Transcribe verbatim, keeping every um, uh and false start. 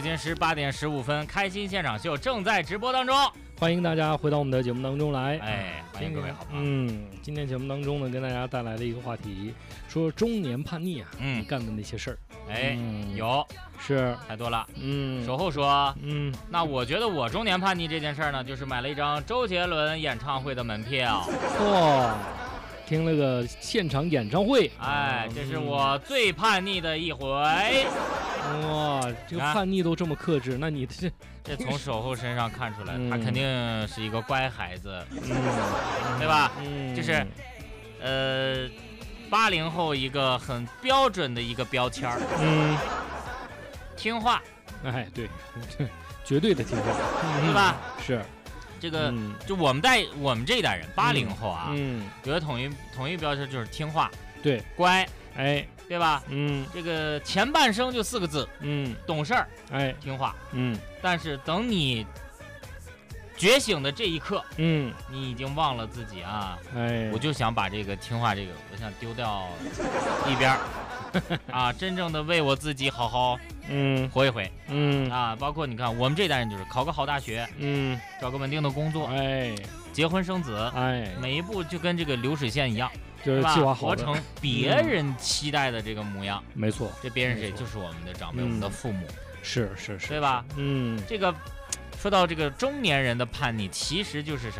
京时八点十五分，开心现场秀正在直播当中， 欢迎大家回到我们的节目当中来。 哎，欢迎各位好朋友。 嗯，今天节目当中呢，跟大家带来了一个话题，说中年叛逆啊， 嗯， 你干的那些事儿。 哎、 嗯， 有是太多了。 嗯， 守候说， 嗯， 那我觉得我中年叛逆这件事儿呢，就是买了一张周杰伦演唱会的门票。 哇，听了个现场演唱会， 哎，这是我最叛逆的一回。 哇，这个叛逆都这么克制，那你这这从守候身上看出来， 嗯、 他肯定是一个乖孩子， 嗯， 对吧？ 嗯， 就是呃八零后一个很标准的一个标签儿， 嗯， 听话， 哎，对，绝对的听话， 对吧？ 嗯、是这个、 嗯、 就我们代我们这一代人八零后啊， 嗯， 有个统一统一标签就是听话， 对， 乖， 哎， 对吧？ 嗯， 这个前半生就四个字， 嗯， 懂事儿， 哎， 听话， 嗯， 但是等你觉醒的这一刻， 嗯， 你已经忘了自己啊， 哎， 我就想把这个听话这个，我想丢掉一边儿啊，真正的为我自己好好嗯活一回， 嗯啊，包括你看我们这代人就是考个好大学， 嗯， 找个稳定的工作， 哎， 结婚生子， 哎， 每一步就跟这个流水线一样， 就是计划好活成别人期待的这个模样。 没错， 这别人谁就是我们的长辈， 嗯、 我们的父母， 是是是， 对吧？ 嗯， 这个说到这个中年人的叛逆，其实就是啥